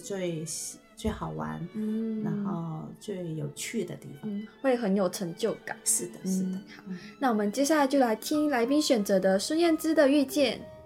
最好玩，然后最有趣的地方， 会很有成就感。 是的，是的。 好，那我们接下来就来听来宾选择的孙燕姿的《遇见》。